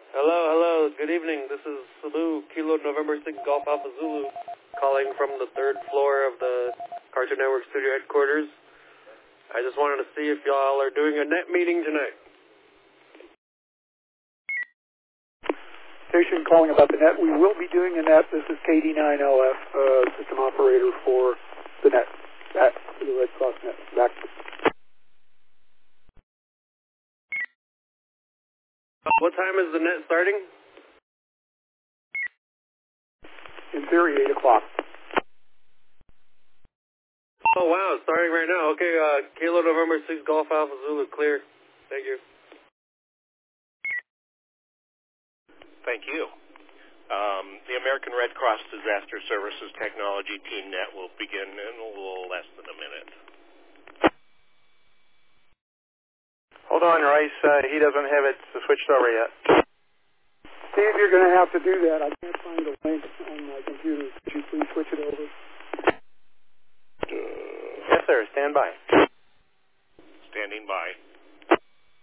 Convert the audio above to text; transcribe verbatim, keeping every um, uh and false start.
Hello, hello. Good evening. This is Salu, Kilo November six Golf Alpha Zulu, calling from the third floor of the Cartoon Network studio headquarters. I just wanted to see if y'all are doing a net meeting tonight. Station calling about the net. We will be doing a net. This is K D nine L F, uh, system operator for the net. Back to the Red Cross net. Back. What time is the net starting? In theory, eight o'clock. Oh, wow. It's starting right now. Okay, uh, Kilo November six Golf Alpha Zulu, clear. Thank you. Thank you. Um, the American Red Cross Disaster Services Technology Team Net will begin in a little less than a minute. Hold on, Rice. Uh, he doesn't have it switched over yet. Steve, you're going to have to do that. I can't find a link on my computer. Could you please switch it over? Yes, sir. Stand by. Standing by.